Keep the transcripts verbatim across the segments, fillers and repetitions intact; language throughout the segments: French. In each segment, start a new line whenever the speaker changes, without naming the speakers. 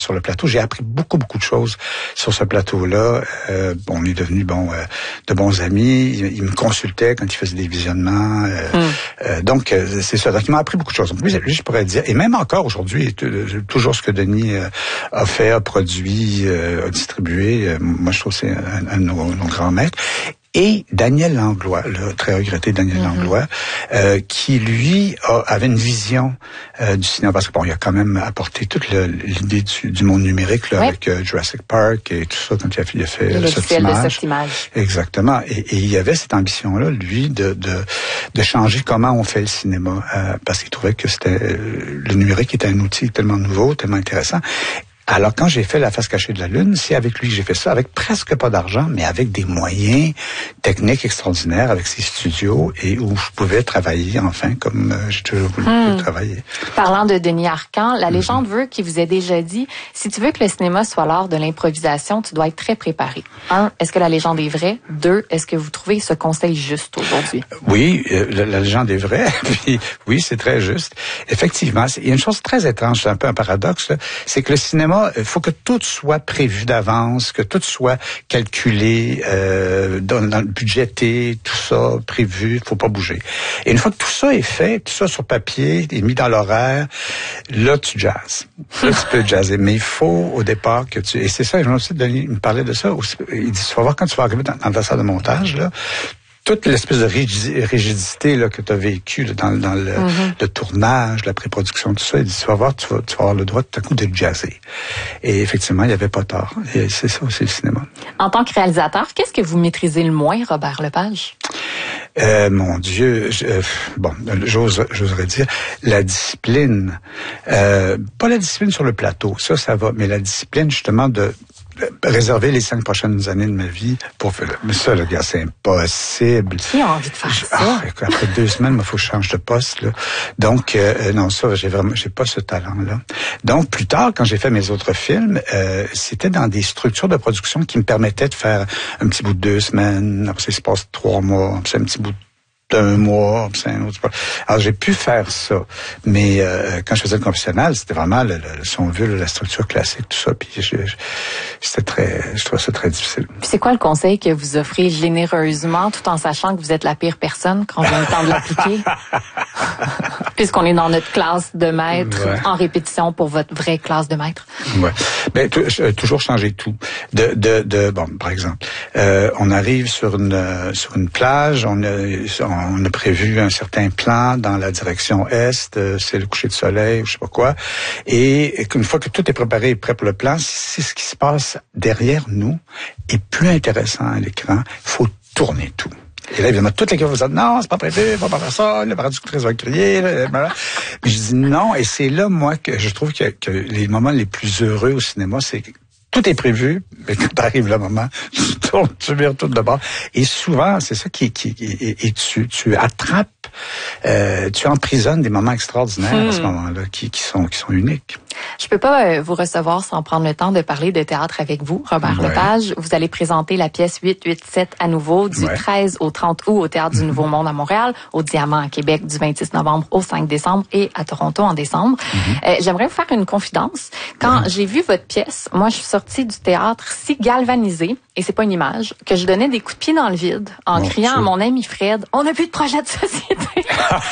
sur le plateau. J'ai appris beaucoup, beaucoup de choses sur ce plateau-là. Euh, bon, on est devenus bon, euh, de bons amis. Il, il me consultait quand il faisait des visionnements. Euh, mm. euh, donc, euh, c'est ça. Donc, il m'a appris beaucoup de choses. Donc, lui, lui, je pourrais dire, et même encore aujourd'hui, toujours ce que Denis euh, a fait, a produit, euh, a distribué, euh, moi, je trouve que c'est un, un de nos, nos grands maîtres. Et Daniel Langlois, le très regretté Daniel mm-hmm. Langlois, euh, qui lui a, avait une vision euh, du cinéma, parce que bon, il a quand même apporté toute le, l'idée du, du monde numérique là, oui. avec euh, Jurassic Park et tout ça quand il a fait, il a fait
le
Septimage.
de Septimage.
Exactement. Et, et il y avait cette ambition-là, lui, de, de de changer comment on fait le cinéma, euh, parce qu'il trouvait que c'était le numérique était un outil tellement nouveau, tellement intéressant. Alors, quand j'ai fait La face cachée de la Lune, c'est avec lui que j'ai fait ça, avec presque pas d'argent, mais avec des moyens techniques extraordinaires, avec ses studios, et où je pouvais travailler, enfin, comme euh, j'ai toujours voulu hmm. travailler.
Parlant de Denis Arcand, la légende mm-hmm. veut qu'il vous ait déjà dit, si tu veux que le cinéma soit l'art de l'improvisation, tu dois être très préparé. Un, est-ce que la légende est vraie? Deux, est-ce que vous trouvez ce conseil juste aujourd'hui?
Oui, euh, la, la légende est vraie, puis oui, c'est très juste. Effectivement, il y a une chose très étrange, c'est un peu un paradoxe, là, c'est que le cinéma, il faut que tout soit prévu d'avance, que tout soit calculé, euh, dans, dans le budgété, tout ça prévu, il faut pas bouger. Et une fois que tout ça est fait, tout ça sur papier, est mis dans l'horaire, là tu jazzes. Là tu peux jazzer, mais il faut au départ que tu... Et c'est ça, je me aussi Denis me parlait de ça. Il dit, tu vas voir quand tu vas arriver dans, dans la salle de montage, là, toute l'espèce de rigidité là, que tu as vécue là, dans, dans le, mm-hmm. le tournage, la pré-production, tout ça, il dit, tu vas voir, tu vas, tu vas avoir le droit tout à coup de jazzer. Et effectivement, il n'y avait pas tort. Et c'est ça aussi le cinéma.
En tant que réalisateur, qu'est-ce que vous maîtrisez le moins, Robert Lepage?
Euh, mon Dieu, je, euh, bon, j'ose, j'oserais dire la discipline. Euh, pas la discipline sur le plateau, ça, ça va, mais la discipline justement de réserver les cinq prochaines années de ma vie pour faire... Mais ça, le gars, c'est impossible.
Qui a envie de faire
je,
ça?
Ah, après deux semaines, il faut que je change de poste. Là. Donc, euh, non, ça, j'ai vraiment, j'ai pas ce talent-là. Donc, plus tard, quand j'ai fait mes autres films, euh, c'était dans des structures de production qui me permettaient de faire un petit bout de deux semaines, après ça, il se passe trois mois, après ça, un petit bout de d'un mois, c'est un autre. Alors j'ai pu faire ça, mais euh, quand je faisais le confessionnal, c'était vraiment le, le, si on veut la structure classique, tout ça. Puis je, je, c'était très, je trouvais ça très difficile.
Puis c'est quoi le conseil que vous offrez généreusement, tout en sachant que vous êtes la pire personne quand vient le temps de l'appliquer, puisqu'on est dans notre classe de maître ouais. en répétition pour votre vraie classe de maître.
Ouais. Ben t- toujours changer tout. De, de, de bon, par exemple, euh, on arrive sur une sur une plage, on a on On a prévu un certain plan dans la direction est, euh, c'est le coucher de soleil, ou je sais pas quoi. Et, et une fois que tout est préparé et prêt pour le plan, si ce qui se passe derrière nous est plus intéressant à l'écran, il faut tourner tout. Et là, évidemment, toute l'équipe va dire, non, c'est pas prêté, on va pas faire ça, le producteur va crier, là, voilà. Mais je dis non, et c'est là, moi, que je trouve que, que les moments les plus heureux au cinéma, c'est que tout est prévu, mais quand arrive le moment, tu tournes, tu vires tout de bord. Et souvent, c'est ça qui, qui, et, et tu, tu attrapes, euh, tu emprisonnes des moments extraordinaires mmh. à ce moment-là, qui, qui sont, qui sont uniques.
Je peux pas euh, vous recevoir sans prendre le temps de parler de théâtre avec vous, Robert ouais. Lepage. Vous allez présenter la pièce huit huit sept à nouveau du ouais. treize au trente août au Théâtre du Nouveau Monde à Montréal, au Diamant à Québec du vingt-six novembre au cinq décembre et à Toronto en décembre. Mm-hmm. Euh, j'aimerais vous faire une confidence. Quand ouais. j'ai vu votre pièce, moi je suis sortie du théâtre si galvanisée, et c'est pas une image, que je donnais des coups de pied dans le vide en bon, criant à mon ami Fred, on n'a plus de projet de société.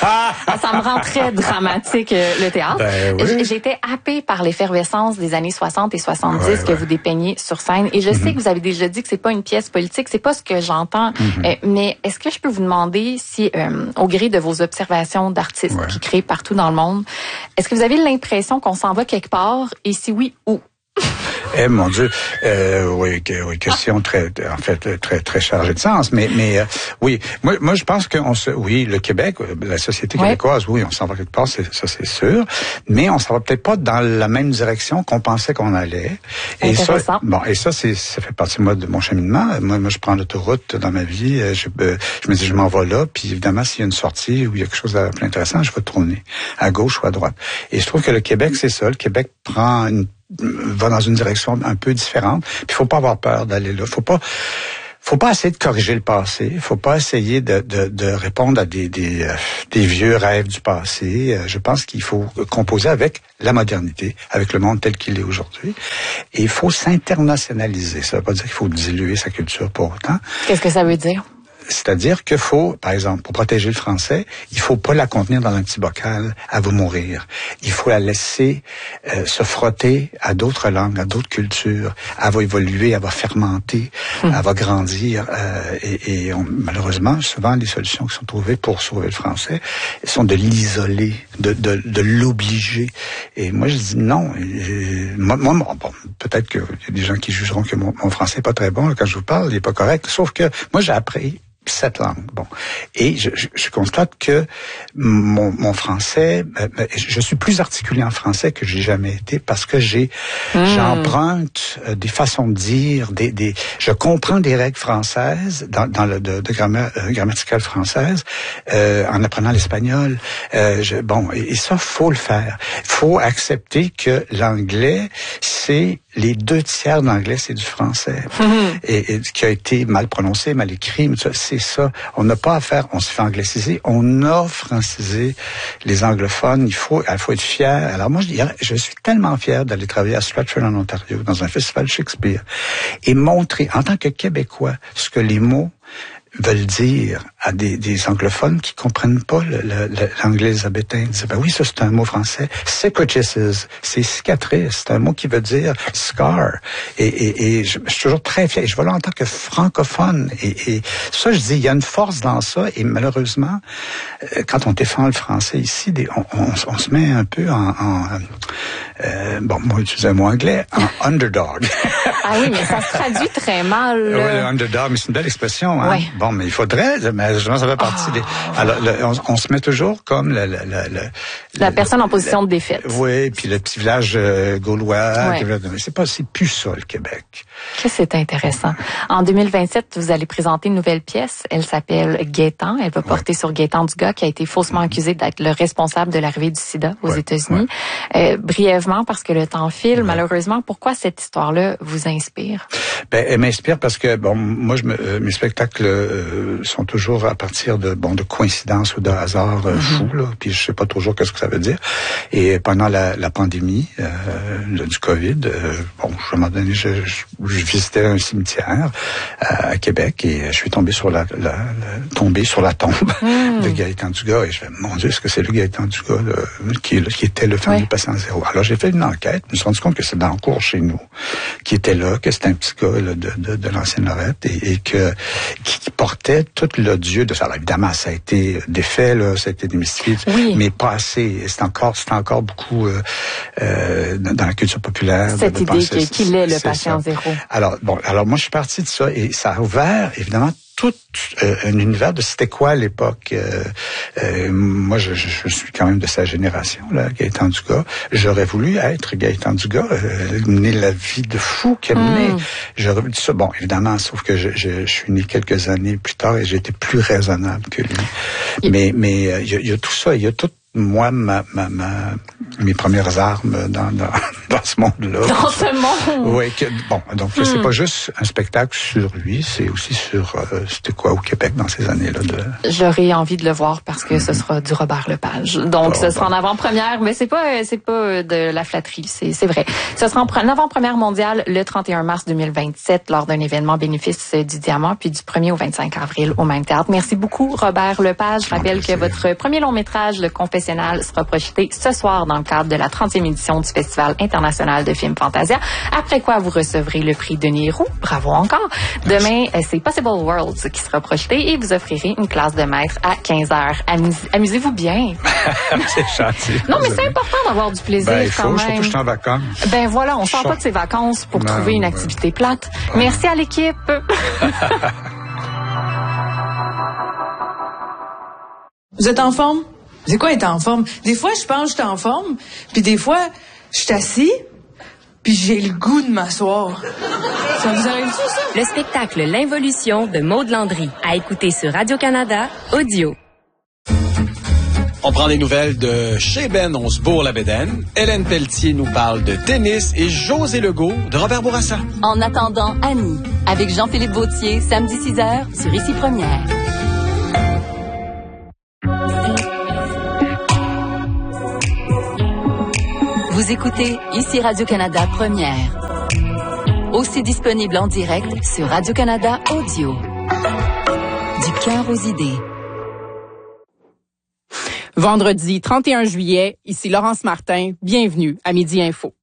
Ça me rend très dramatique euh, le théâtre. Ben oui. J'étais happée par l'effervescence des années soixante et soixante-dix ouais, que ouais. vous dépeignez sur scène. Et je mm-hmm. sais que vous avez déjà dit que c'est pas une pièce politique, c'est pas ce que j'entends. Mm-hmm. Euh, mais est-ce que je peux vous demander si, euh, au gré de vos observations d'artistes ouais. qui créent partout dans le monde, est-ce que vous avez l'impression qu'on s'en va quelque part? Et si oui, où?
Eh mon Dieu, euh, oui, que, oui, question très, en fait, très, très chargée de sens. Mais, mais, euh, oui, moi, moi, je pense qu'on se, oui, le Québec, la société québécoise, oui, on s'en va quelque part, c'est, ça, c'est sûr. Mais on s'en va peut-être pas dans la même direction qu'on pensait qu'on allait. Et ça, bon, et ça, c'est, ça fait partie moi de mon cheminement. Moi, moi, je prends l'autoroute dans ma vie. Je, euh, je me dis, je m'en vais là. Puis évidemment, s'il y a une sortie où il y a quelque chose de plus intéressant, je vais tourner à gauche ou à droite. Et je trouve que le Québec, c'est ça. Le Québec prend une va dans une direction un peu différente. Puis il faut pas avoir peur d'aller là. Faut pas faut pas essayer de corriger le passé. Faut pas essayer de, de, de répondre à des, des, euh, des vieux rêves du passé. Euh, je pense qu'il faut composer avec la modernité, avec le monde tel qu'il est aujourd'hui. Et il faut s'internationaliser. Ça veut pas dire qu'il faut diluer sa culture pour autant.
Qu'est-ce que ça veut dire?
C'est-à-dire qu'il faut, par exemple, pour protéger le français, il faut pas la contenir dans un petit bocal, elle va mourir. Il faut la laisser euh, se frotter à d'autres langues, à d'autres cultures. Elle va évoluer, elle va fermenter, mmh. elle va grandir. Euh, et et on, malheureusement, souvent, les solutions qui sont trouvées pour sauver le français sont de l'isoler, de, de, de l'obliger. Et moi, je dis non. Et, moi, moi bon, peut-être qu'il y a des gens qui jugeront que mon, mon français n'est pas très bon là, quand je vous parle, il n'est pas correct. Sauf que moi, j'ai appris sept langues. Bon. Et je, je, je constate que mon, mon français, euh, je suis plus articulé en français que j'ai jamais été parce que j'ai, mmh. j'emprunte euh, des façons de dire, des, des, je comprends des règles françaises dans, dans le de, de grammaire, euh, grammaticale française euh, en apprenant l'espagnol. Euh, je, bon, et, et ça, faut le faire. Faut accepter que l'anglais, c'est les deux tiers de l'anglais, c'est du français. Mmh. Et, et qui a été mal prononcé, mal écrit, mais ça, c'est ça. On n'a pas à faire, on se fait angliciser, on a francisé les anglophones. Il faut, il faut être fier. Alors moi, je, je suis tellement fier d'aller travailler à Stratford en Ontario, dans un festival Shakespeare, et montrer, en tant que Québécois, ce que les mots veulent dire à des, des anglophones qui comprennent pas le, le, l'anglais élisabétain. Ils disent, ben oui, ça c'est un mot français. Cicatrices, c'est cicatrice. C'est un mot qui veut dire scar. Et, et, et je, je suis toujours très fier. Je vois là en tant que francophone. Et, et ça, je dis, il y a une force dans ça. Et malheureusement, quand on défend le français ici, on, on, on se met un peu en, en euh, bon, moi, j'utilise un mot anglais, en underdog.
Ah oui, mais ça se traduit très mal.
Oui, le underdog, mais c'est une belle expression, hein. Oui. Bon, mais il faudrait, mais justement, ça fait partie oh. des... Alors, le, on, on se met toujours comme le... le, le, le
la
le,
personne en position
le,
de défaite.
Oui, puis le petit village euh, gaulois. Oui. Mais c'est pas, c'est plus ça, le Québec.
Que c'est intéressant. En deux mille vingt-sept, vous allez présenter une nouvelle pièce. Elle s'appelle Gaétan. Elle va porter ouais. sur Gaétan Dugas, qui a été faussement accusé d'être le responsable de l'arrivée du sida aux ouais. États-Unis. Ouais. Euh, brièvement, parce que le temps file, ouais. malheureusement, pourquoi cette histoire-là vous inspire?
Ben, elle m'inspire parce que, bon, moi, je me, euh, mes spectacles euh, sont toujours à partir de, bon, de coïncidences ou de hasards euh, mm-hmm. fous, là, puis je sais pas toujours qu'est-ce que ça veut dire. Et pendant la, la pandémie euh, le, du COVID, euh, bon, à un moment donné, je, je, je visitais un cimetière à Québec et je suis tombé sur la, la, la tombé sur la tombe mm. de Gaétan Dugas et je me mon Dieu, est-ce que c'est le Gaétan Dugas là, qui, qui était le fameux oui. patient zéro? Alors j'ai fait une enquête, je me suis rendu compte que c'est dans le cours chez nous, qui était là, que c'était un petit gars là, de, de, de l'ancienne Lorette et, et que qui, qui portait tout l'odieux de ça. Alors, évidemment, ça a été défait, là, ça a été démystifié, oui. mais pas assez. C'est encore, c'est encore beaucoup euh, euh, dans la culture populaire.
Cette de, de idée penser, qu'il est le patient ça. zéro.
Alors bon, alors moi je suis parti de ça et ça a ouvert évidemment tout euh, un univers de c'était quoi à l'époque. Euh, euh, moi, je, je, je suis quand même de sa génération, là, Gaétan Dugas. J'aurais voulu être Gaétan Dugas, euh, mener la vie de fou qu'elle mm. menait. J'aurais voulu ça. Bon, évidemment, sauf que je, je, je suis né quelques années plus tard et j'ai été plus raisonnable que lui. Et... Mais mais il euh, y, y a tout ça, il y a tout. Moi, ma, ma, ma, mes premières armes dans, dans, dans ce monde-là.
Dans ce monde?
Oui, que, bon, donc hmm. c'est pas juste un spectacle sur lui, c'est aussi sur, euh, c'était quoi au Québec dans ces années-là. De...
J'aurais envie de le voir parce que mm-hmm. ce sera du Robert Lepage. Donc, oh, ce sera bon. en avant-première, mais c'est pas, c'est pas de la flatterie, c'est, c'est vrai. Ce sera en avant-première mondiale le trente et un mars deux mille vingt-sept lors d'un événement bénéfice du Diamant, puis du premier au vingt-cinq avril au même théâtre. Merci beaucoup, Robert Lepage. Je rappelle que votre premier long-métrage, Le Confessionnal, sera projeté ce soir dans le cadre de la trentième édition du Festival international de films Fantasia, après quoi vous recevrez le prix Denis Roux. Bravo encore. Demain, c'est Possible Worlds qui sera projeté et vous offrirez une classe de maître à quinze heures. Amus- amusez-vous bien.
C'est gentil.
Non, mais c'est important d'avoir du plaisir
ben, il faut,
quand même.
Surtout que je suis en vacances.
Ben voilà, on sort pas de ses vacances pour non, trouver une activité ben... plate. Ouais. Merci à l'équipe.
Vous êtes en forme? C'est quoi être en forme? Des fois, je pense que je suis en forme, puis des fois, je suis assis, puis j'ai le goût de m'asseoir. Ça vous arrive-tu, ça?
Le spectacle L'Involution de Maude Landry, à écouter sur Radio-Canada, audio. On prend des nouvelles de chez Ben Onsbourg-la-Bédaine. Hélène Pelletier nous parle de tennis et José Legault de Robert Bourassa.
En attendant, Annie, avec Jean-Philippe Vautier, samedi six heures sur Ici Première. Vous écoutez Ici Radio-Canada Première. Aussi disponible en direct sur Radio-Canada Audio. Du cœur aux idées.
Vendredi trente et un juillet, ici Laurence Martin, bienvenue à Midi Info.